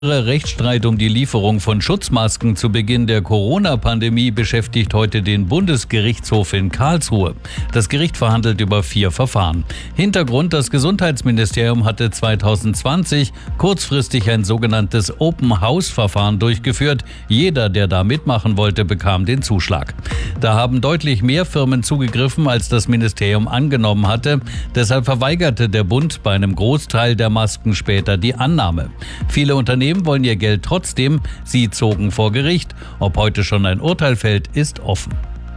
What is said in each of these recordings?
Rechtsstreit um die Lieferung von Schutzmasken zu Beginn der Corona-Pandemie beschäftigt heute den Bundesgerichtshof in Karlsruhe. Das Gericht verhandelt über 4 Verfahren. Hintergrund: Das Gesundheitsministerium hatte 2020 kurzfristig ein sogenanntes Open-House-Verfahren durchgeführt. Jeder, der da mitmachen wollte, bekam den Zuschlag. Da haben deutlich mehr Firmen zugegriffen, als das Ministerium angenommen hatte. Deshalb verweigerte der Bund bei einem Großteil der Masken später die Annahme. Viele Unternehmen wollen ihr Geld trotzdem. Sie zogen vor Gericht. Ob heute schon ein Urteil fällt, ist offen.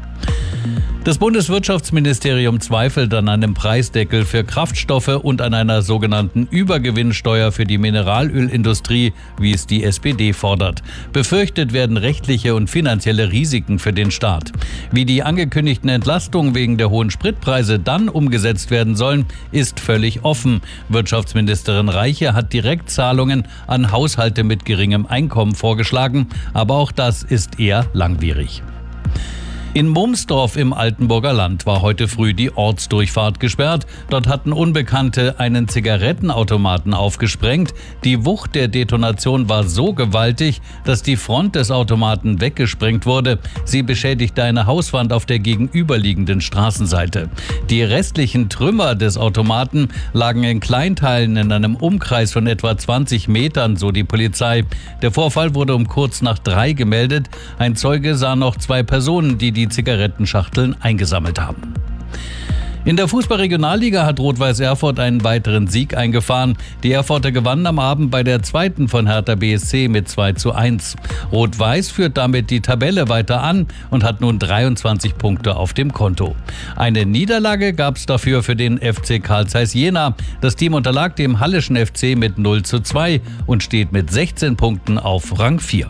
Das Bundeswirtschaftsministerium zweifelt an einem Preisdeckel für Kraftstoffe und an einer sogenannten Übergewinnsteuer für die Mineralölindustrie, wie es die SPD fordert. Befürchtet werden rechtliche und finanzielle Risiken für den Staat. Wie die angekündigten Entlastungen wegen der hohen Spritpreise dann umgesetzt werden sollen, ist völlig offen. Wirtschaftsministerin Reiche hat Direktzahlungen an Haushalte mit geringem Einkommen vorgeschlagen, aber auch das ist eher langwierig. In Mumsdorf im Altenburger Land war heute früh die Ortsdurchfahrt gesperrt. Dort hatten Unbekannte einen Zigarettenautomaten aufgesprengt. Die Wucht der Detonation war so gewaltig, dass die Front des Automaten weggesprengt wurde. Sie beschädigte eine Hauswand auf der gegenüberliegenden Straßenseite. Die restlichen Trümmer des Automaten lagen in Kleinteilen in einem Umkreis von etwa 20 Metern, so die Polizei. Der Vorfall wurde um kurz nach 3 gemeldet. Ein Zeuge sah noch 2 Personen, die Zigarettenschachteln eingesammelt haben. In der Fußball-Regionalliga hat Rot-Weiß Erfurt einen weiteren Sieg eingefahren. Die Erfurter gewannen am Abend bei der zweiten von Hertha BSC mit 2:1. Rot-Weiß führt damit die Tabelle weiter an und hat nun 23 Punkte auf dem Konto. Eine Niederlage gab es dafür für den FC Carl Zeiss Jena. Das Team unterlag dem Halleschen FC mit 0:2 und steht mit 16 Punkten auf Rang 4.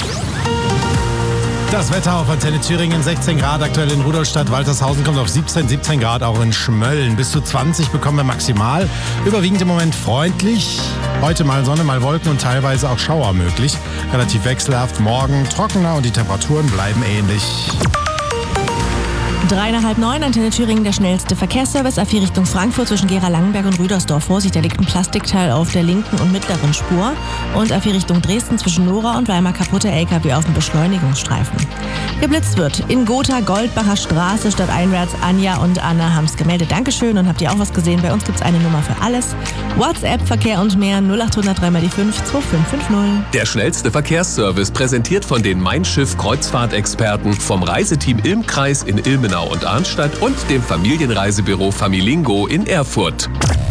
Das Wetter auf Antenne Thüringen, 16 Grad aktuell in Rudolstadt, Waltershausen kommt auf 17 Grad auch in Schmölln. Bis zu 20 bekommen wir maximal. Überwiegend im Moment freundlich. Heute mal Sonne, mal Wolken und teilweise auch Schauer möglich. Relativ wechselhaft, morgen trockener und die Temperaturen bleiben ähnlich. 8:30, Antenne Thüringen, der schnellste Verkehrsservice. A4 Richtung Frankfurt zwischen Gera-Langenberg und Rüdersdorf. Vorsicht, da liegt ein Plastikteil auf der linken und mittleren Spur. Und A4 Richtung Dresden zwischen Nora und Weimar kaputter LKW auf dem Beschleunigungsstreifen. Geblitzt wird in Gotha, Goldbacher Straße, stadteinwärts. Anja und Anna haben es gemeldet. Dankeschön. Und habt ihr auch was gesehen? Bei uns gibt es eine Nummer für alles. WhatsApp, Verkehr und mehr 0800 3x5 2550. Der schnellste Verkehrsservice, präsentiert von den Mein Schiff Kreuzfahrtexperten vom Reiseteam Ilmkreis in Ilmenau und Arnstadt und dem Familienreisebüro Familingo in Erfurt.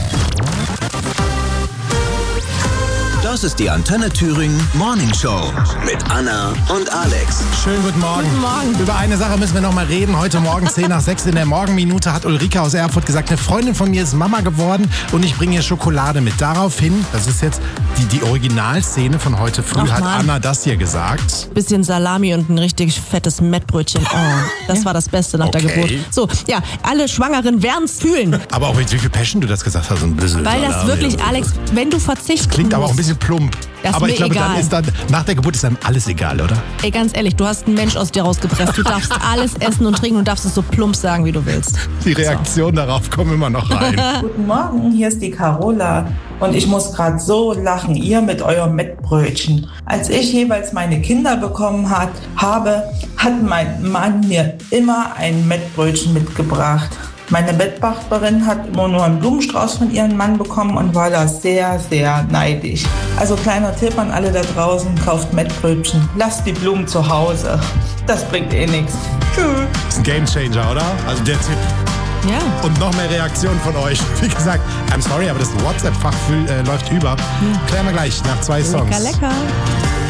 Das ist die Antenne Thüringen Morning Show mit Anna und Alex. Schönen guten Morgen. Guten Morgen. Über eine Sache müssen wir noch mal reden. Heute Morgen 5:10 in der Morgenminute hat Ulrike aus Erfurt gesagt, eine Freundin von mir ist Mama geworden und ich bringe ihr Schokolade mit. Daraufhin, das ist jetzt die Originalszene von heute früh, Ach, hat Mann. Anna das hier gesagt. Bisschen Salami und ein richtig fettes Mettbrötchen. Oh, das war das Beste nach der Okay. Geburt. So, ja, alle Schwangeren werden's fühlen. Aber auch mit wie viel Passion du das gesagt hast. Ein bisschen Weil das Salami wirklich, und so. Alex, wenn du verzichten Klingt aber auch ein musst, bisschen plump. Das ist Aber ich mir glaube, egal. dann nach der Geburt ist einem alles egal, oder? Ey, ganz ehrlich, du hast einen Mensch aus dir rausgepresst. Du darfst alles essen und trinken und darfst es so plump sagen, wie du willst. Die Reaktion darauf kommen immer noch rein. Guten Morgen, hier ist die Carola und ich muss gerade so lachen, ihr mit eurem Mettbrötchen. Als ich jeweils meine Kinder bekommen habe, hat mein Mann mir immer ein Mettbrötchen mitgebracht. Meine Bettwäscherin hat immer nur einen Blumenstrauß von ihrem Mann bekommen und war da sehr, sehr neidisch. Also kleiner Tipp an alle da draußen, kauft Mettbrötchen, lasst die Blumen zu Hause. Das bringt eh nichts. Tschüss. Das ist ein Gamechanger, oder? Also der Tipp. Ja. Und noch mehr Reaktionen von euch. Wie gesagt, I'm sorry, aber das WhatsApp-Fach läuft über. Klären wir gleich nach 2 Songs. Lecker, lecker.